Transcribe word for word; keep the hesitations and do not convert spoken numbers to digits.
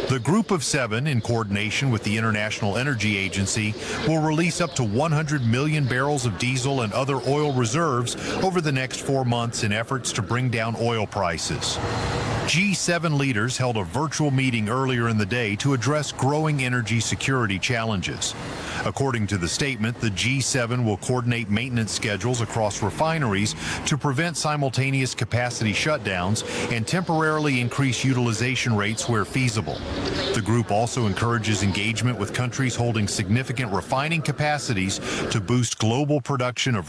The Group of Seven, in coordination with the International Energy Agency, will release up to one hundred million barrels of diesel and other oil reserves over the next four months in efforts to bring down oil prices. G seven leaders held a virtual meeting earlier in the day to address growing energy security challenges. According to the statement, the G seven will coordinate maintenance schedules across refineries to prevent simultaneous capacity shutdowns and temporarily increase utilization rates where feasible. The group also encourages engagement with countries holding significant refining capacities to boost global production of